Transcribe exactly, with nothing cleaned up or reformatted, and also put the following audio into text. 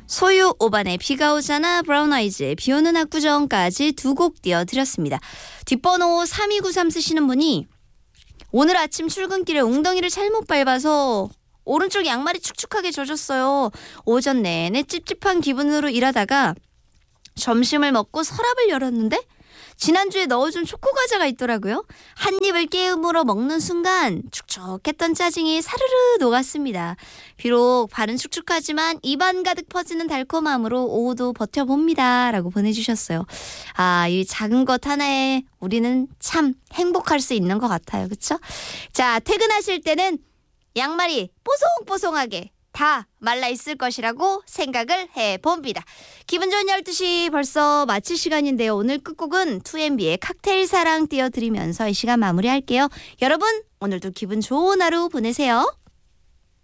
소유 오반의 비가 오잖아, 브라운 아이즈의 비 오는 압구정까지 두 곡 띄워드렸습니다. 뒷번호 삼이구삼 쓰시는 분이 오늘 아침 출근길에 웅덩이를 잘못 밟아서 오른쪽 양말이 축축하게 젖었어요. 오전 내내 찝찝한 기분으로 일하다가 점심을 먹고 서랍을 열었는데 지난주에 넣어준 초코과자가 있더라고요. 한 입을 깨음으로 먹는 순간 축축했던 짜증이 사르르 녹았습니다. 비록 발은 축축하지만 입안 가득 퍼지는 달콤함으로 오후도 버텨봅니다. 라고 보내주셨어요. 아, 이 작은 것 하나에 우리는 참 행복할 수 있는 것 같아요. 그렇죠? 자, 퇴근하실 때는 양말이 뽀송뽀송하게 다 말라있을 것이라고 생각을 해봅니다. 기분 좋은 열두 시 벌써 마칠 시간인데요. 오늘 끝곡은 투엠비의 칵테일 사랑 띄워드리면서 이 시간 마무리할게요. 여러분 오늘도 기분 좋은 하루 보내세요.